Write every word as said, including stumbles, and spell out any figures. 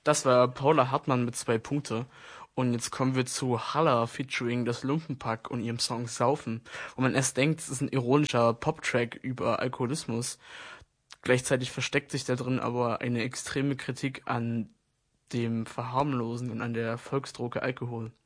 Das war Paula Hartmann mit zwei Punkte. Und jetzt kommen wir zu Halla featuring das Lumpenpack und ihrem Song Saufen, wo man erst denkt, es ist ein ironischer Pop-Track über Alkoholismus. Gleichzeitig versteckt sich da drin aber eine extreme Kritik an dem Verharmlosen und an der Volksdroge Alkohol.